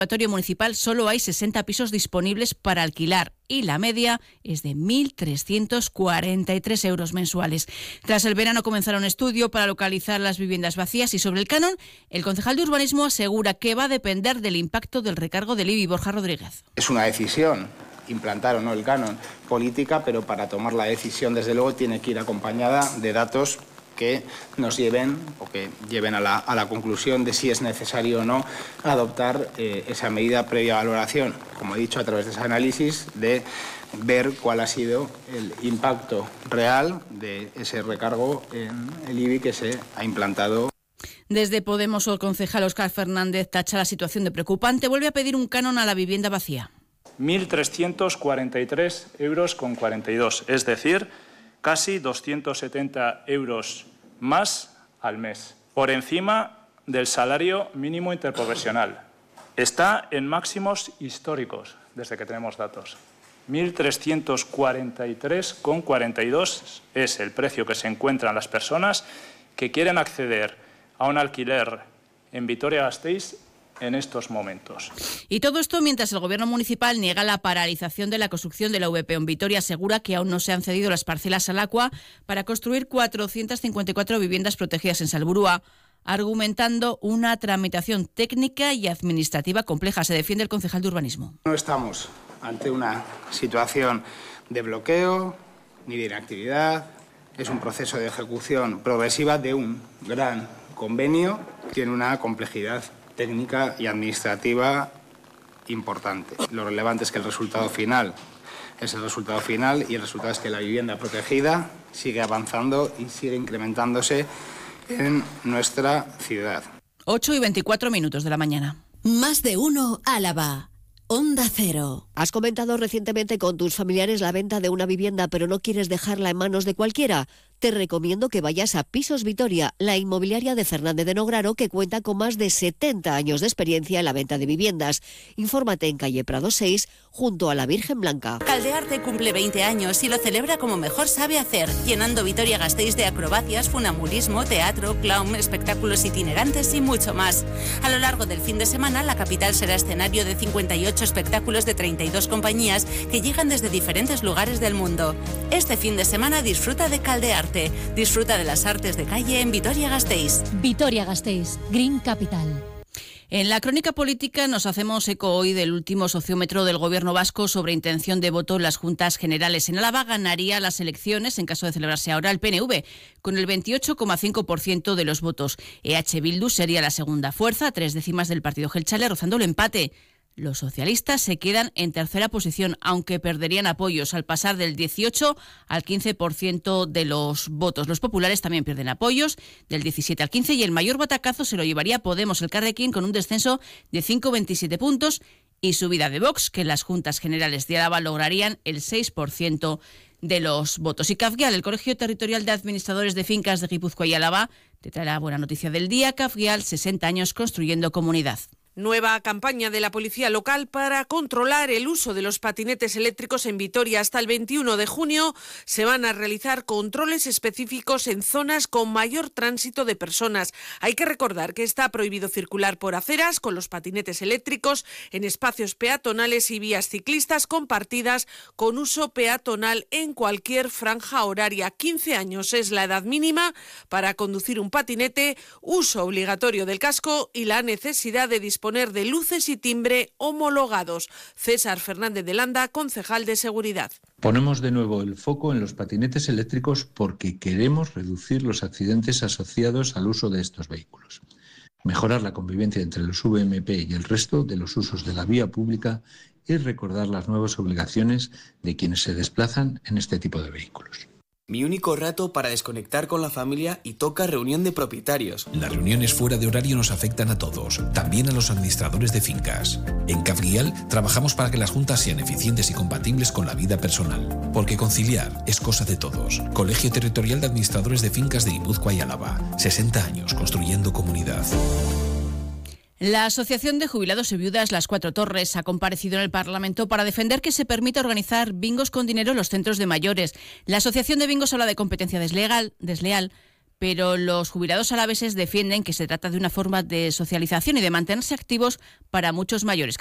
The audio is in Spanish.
Conservatorio Municipal solo hay 60 pisos disponibles para alquilar y la media es de 1.343 euros mensuales. Tras el verano comenzará un estudio para localizar las viviendas vacías y sobre el canon, el concejal de Urbanismo asegura que va a depender del impacto del recargo del IBI. Borja Rodríguez. Es una decisión implantar o no el canon política, pero para tomar la decisión, desde luego, tiene que ir acompañada de datos que nos lleven o que lleven a la conclusión de si es necesario o no adoptar esa medida previa valoración, como he dicho, a través de ese análisis de ver cuál ha sido el impacto real de ese recargo en el IBI que se ha implantado. Desde Podemos, el concejal Óscar Fernández tacha la situación de preocupante. Vuelve a pedir un canon a la vivienda vacía. 1.343 euros con 42, es decir, casi 270 euros más al mes, por encima del salario mínimo interprofesional. Está en máximos históricos desde que tenemos datos. 1.343,42 es el precio que se encuentran las personas que quieren acceder a un alquiler en Vitoria-Gasteiz en estos momentos. Y todo esto mientras el Gobierno municipal niega la paralización de la construcción de la VP en Vitoria. Asegura que aún no se han cedido las parcelas al ACUA para construir 454 viviendas protegidas en Salburua, argumentando una tramitación técnica y administrativa compleja. Se defiende el concejal de Urbanismo. No estamos ante una situación de bloqueo ni de inactividad. Es un proceso de ejecución progresiva de un gran convenio. Tiene una complejidad técnica y administrativa importante. Lo relevante es que el resultado final es el resultado final y el resultado es que la vivienda protegida sigue avanzando y sigue incrementándose en nuestra ciudad. 8:24 de la mañana. Más de uno Álava. Onda Cero. ¿Has comentado recientemente con tus familiares la venta de una vivienda pero no quieres dejarla en manos de cualquiera? Te recomiendo que vayas a Pisos Vitoria, la inmobiliaria de Fernández de Nograro, que cuenta con más de 70 años de experiencia en la venta de viviendas. Infórmate en calle Prado 6, junto a la Virgen Blanca. Caldearte cumple 20 años y lo celebra como mejor sabe hacer, llenando Vitoria-Gasteiz de acrobacias, funambulismo, teatro, clown, espectáculos itinerantes y mucho más. A lo largo del fin de semana, la capital será escenario de 58 espectáculos de 32 compañías que llegan desde diferentes lugares del mundo. Este fin de semana disfruta de Caldearte. Disfruta de las artes de calle en Vitoria-Gasteiz. Vitoria-Gasteiz, Green Capital. En la crónica política nos hacemos eco hoy del último sociómetro del Gobierno vasco sobre intención de voto en las Juntas Generales. En Álava ganaría las elecciones, en caso de celebrarse ahora, el PNV, con el 28,5% de los votos. EH Bildu sería la segunda fuerza, a 3 décimas del partido Jeltzale, rozando el empate. Los socialistas se quedan en tercera posición, aunque perderían apoyos al pasar del 18 al 15% de los votos. Los populares también pierden apoyos, del 17 al 15, y el mayor batacazo se lo llevaría Podemos, el Carrequín, con un descenso de 5,27 puntos y subida de Vox, que en las Juntas Generales de Álava lograrían el 6% de los votos. Y Cafgial, el Colegio Territorial de Administradores de Fincas de Guipúzcoa y Álava, te trae la buena noticia del día. Cafgial, 60 años construyendo comunidad. Nueva campaña de la policía local para controlar el uso de los patinetes eléctricos en Vitoria. Hasta el 21 de junio se van a realizar controles específicos en zonas con mayor tránsito de personas. Hay que recordar que está prohibido circular por aceras con los patinetes eléctricos en espacios peatonales y vías ciclistas compartidas con uso peatonal en cualquier franja horaria. 15 años es la edad mínima para conducir un patinete, uso obligatorio del casco y la necesidad de disponer de luces y timbre homologados. César Fernández de Landa, concejal de Seguridad. Ponemos de nuevo el foco en los patinetes eléctricos porque queremos reducir los accidentes asociados al uso de estos vehículos, mejorar la convivencia entre los VMP y el resto de los usos de la vía pública y recordar las nuevas obligaciones de quienes se desplazan en este tipo de vehículos. Mi único rato para desconectar con la familia y toca reunión de propietarios. Las reuniones fuera de horario nos afectan a todos, también a los administradores de fincas. En Cafgial trabajamos para que las juntas sean eficientes y compatibles con la vida personal, porque conciliar es cosa de todos. Colegio Territorial de Administradores de Fincas de Guipúzcoa y Álava, 60 años construyendo comunidad. La Asociación de Jubilados y Viudas Las Cuatro Torres ha comparecido en el Parlamento para defender que se permita organizar bingos con dinero en los centros de mayores. La Asociación de Bingos habla de competencia desleal, pero los jubilados alaveses defienden que se trata de una forma de socialización y de mantenerse activos para muchos mayores.